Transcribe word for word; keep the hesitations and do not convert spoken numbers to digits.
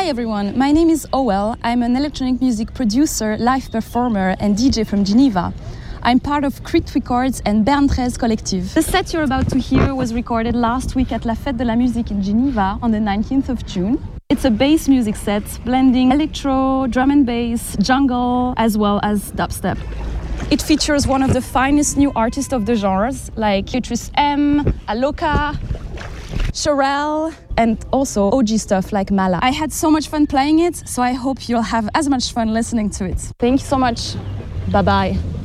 everyone, my name is Owel. I'm an electronic music producer, live performer and D J from Geneva. I'm part of Crit Records and Bern treize Collective. The set you're about to hear was recorded last week at La Fête de la Musique in Geneva on the nineteenth of June. It's a bass music set blending electro, drum and bass, jungle, as well as dubstep. It features one of the finest new artists of the genres, like Beatrice M, Aloka, Sherelle, and also O G stuff like Mala. I had so much fun playing it, so I hope you'll have as much fun listening to it. Thank you so much. Bye-bye.